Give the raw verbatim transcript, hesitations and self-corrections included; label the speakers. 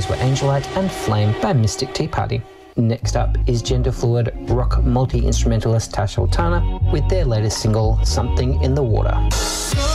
Speaker 1: were Angelite and Flame by Mystic Tea Party. Next up is gender-fluid rock multi-instrumentalist Tash Sultana with their latest single, Something in the Water.